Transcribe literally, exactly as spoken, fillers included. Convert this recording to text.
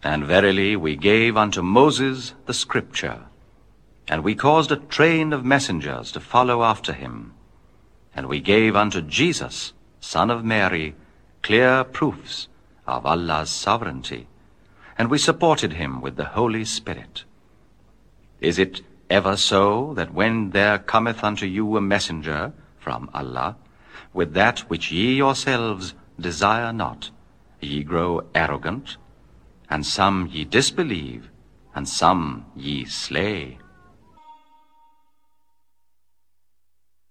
And verily we gave unto Moses the scripture, and we caused a train of messengers to follow after him. And we gave unto Jesus, son of Mary, clear proofs of Allah's sovereignty, and we supported him with the Holy Spirit. Is it ever so that when there cometh unto you a messenger from Allah, with that which ye yourselves desire not, ye grow arrogant, and some ye disbelieve, and some ye slay?